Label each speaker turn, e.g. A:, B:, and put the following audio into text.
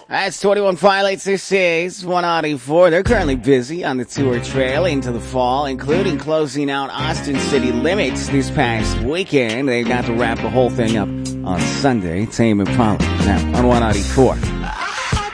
A: That's 21 Pilots. This is 194. They're currently busy on the tour trail into the fall, including closing out Austin City Limits this past weekend. They got to wrap the whole thing up on Sunday. Tame Impala now on 194.